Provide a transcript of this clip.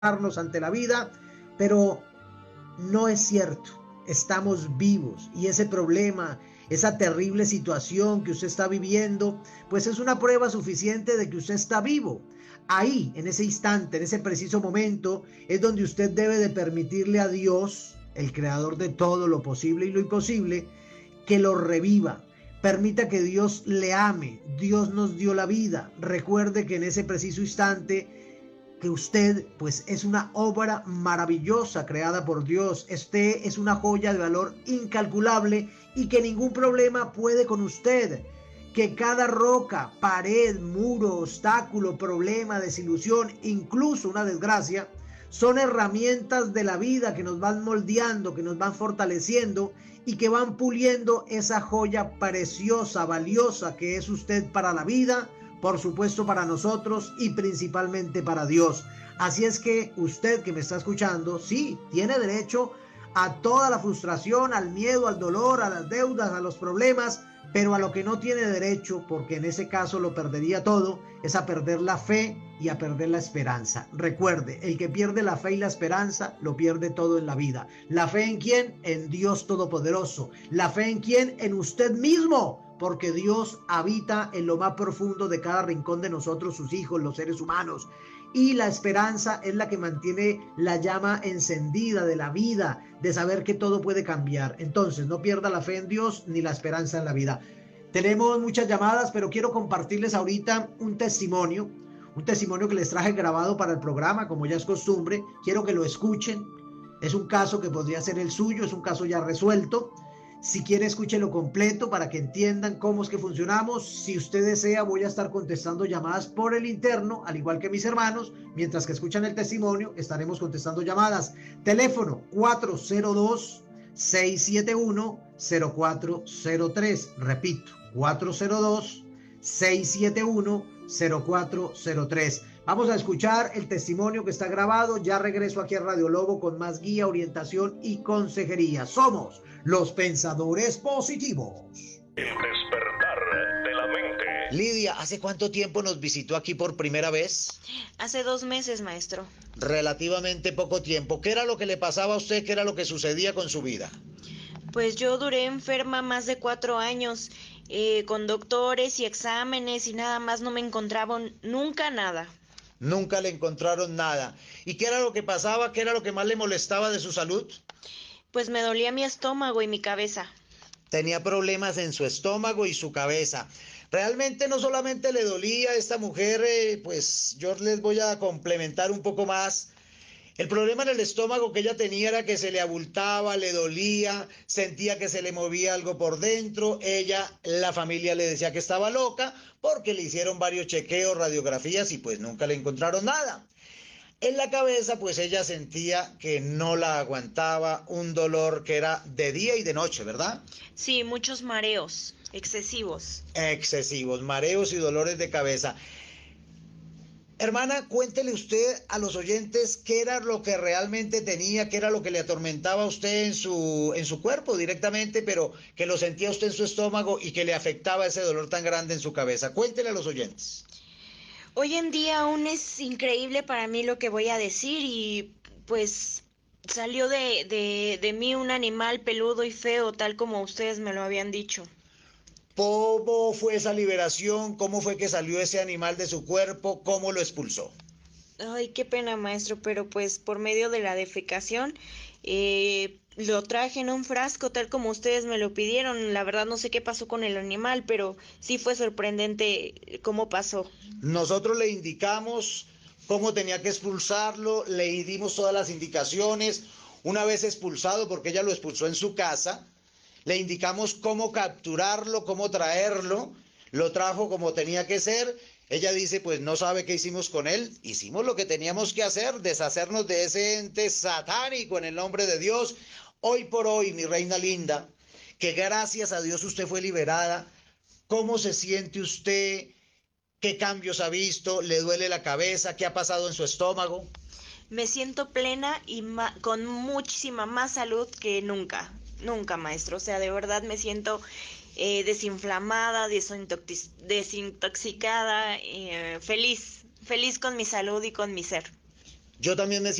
ante la vida, pero no es cierto. Estamos vivos y ese problema, esa terrible situación que usted está viviendo, pues es una prueba suficiente de que usted está vivo. Ahí, en ese instante, en ese preciso momento, es donde usted debe de permitirle a Dios, el creador de todo lo posible y lo imposible, que lo reviva. Permita que Dios le ame. Dios nos dio la vida. Recuerde que en ese preciso instante que usted pues es una obra maravillosa creada por Dios. Usted es una joya de valor incalculable y que ningún problema puede con usted. Que cada roca, pared, muro, obstáculo, problema, desilusión, incluso una desgracia, son herramientas de la vida que nos van moldeando, que nos van fortaleciendo y que van puliendo esa joya preciosa, valiosa que es usted para la vida, por supuesto para nosotros y principalmente para Dios. Así es que usted que me está escuchando, sí, tiene derecho a toda la frustración, al miedo, al dolor, a las deudas, a los problemas, pero a lo que no tiene derecho, porque en ese caso lo perdería todo, es a perder la fe y a perder la esperanza. Recuerde, el que pierde la fe y la esperanza, lo pierde todo en la vida. ¿La fe en quién? En Dios Todopoderoso. ¿La fe en quién? En usted mismo, porque Dios habita en lo más profundo de cada rincón de nosotros, sus hijos, los seres humanos. Y la esperanza es la que mantiene la llama encendida de la vida, de saber que todo puede cambiar. Entonces, no pierda la fe en Dios ni la esperanza en la vida. Tenemos muchas llamadas, pero quiero compartirles ahorita un testimonio que les traje grabado para el programa, como ya es costumbre. Quiero que lo escuchen. Es un caso que podría ser el suyo, es un caso ya resuelto. Si quiere, escúchelo completo para que entiendan cómo es que funcionamos. Si usted desea, voy a estar contestando llamadas por el interno, al igual que mis hermanos. Mientras que escuchan el testimonio, estaremos contestando llamadas. Teléfono 402-671-0403. Repito, 402-671-0403. Vamos a escuchar el testimonio que está grabado. Ya regreso aquí a Radio Lobo con más guía, orientación y consejería. Somos los pensadores positivos. El despertar de la mente. Lidia, ¿hace cuánto tiempo nos visitó aquí por primera vez? Hace 2 meses, maestro. Relativamente poco tiempo. ¿Qué era lo que le pasaba a usted? ¿Qué era lo que sucedía con su vida? Pues yo duré enferma más de 4 años, con doctores y exámenes y nada más no me encontraban nunca nada. Nunca le encontraron nada. ¿Y qué era lo que pasaba? ¿Qué era lo que más le molestaba de su salud? Pues me dolía mi estómago y mi cabeza. Tenía problemas en su estómago y su cabeza. Realmente no solamente le dolía a esta mujer, pues yo les voy a complementar un poco más. El problema en el estómago que ella tenía era que se le abultaba, le dolía, sentía que se le movía algo por dentro. La familia le decía que estaba loca porque le hicieron varios chequeos, radiografías y pues nunca le encontraron nada. En la cabeza pues ella sentía que no la aguantaba, un dolor que era de día y de noche, ¿verdad? Sí, muchos mareos excesivos. Excesivos, mareos y dolores de cabeza. Hermana, cuéntele usted a los oyentes qué era lo que realmente tenía, qué era lo que le atormentaba a usted en su cuerpo directamente, pero que lo sentía usted en su estómago y que le afectaba ese dolor tan grande en su cabeza. Cuéntele a los oyentes. Hoy en día aún es increíble para mí lo que voy a decir y pues salió de mí un animal peludo y feo, tal como ustedes me lo habían dicho. ¿Cómo fue esa liberación? ¿Cómo fue que salió ese animal de su cuerpo? ¿Cómo lo expulsó? Ay, qué pena, maestro, pero pues por medio de la defecación lo traje en un frasco tal como ustedes me lo pidieron. La verdad no sé qué pasó con el animal, pero sí fue sorprendente cómo pasó. Nosotros le indicamos cómo tenía que expulsarlo, le dimos todas las indicaciones. Una vez expulsado, porque ella lo expulsó en su casa, le indicamos cómo capturarlo, cómo traerlo, lo trajo como tenía que ser. Ella dice, pues no sabe qué hicimos con él. Hicimos lo que teníamos que hacer, deshacernos de ese ente satánico en el nombre de Dios. Hoy por hoy, mi reina linda, que gracias a Dios usted fue liberada. ¿Cómo se siente usted? ¿Qué cambios ha visto? ¿Le duele la cabeza? ¿Qué ha pasado en su estómago? Me siento plena y con muchísima más salud que nunca. Nunca, maestro. O sea, de verdad me siento desinflamada, desintoxicada, feliz con mi salud y con mi ser. Yo también me